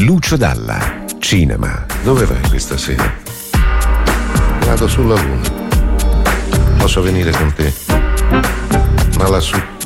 Lucio Dalla, cinema. Dove vai questa sera? Vado sulla Luna. Posso venire con te? Ma lassù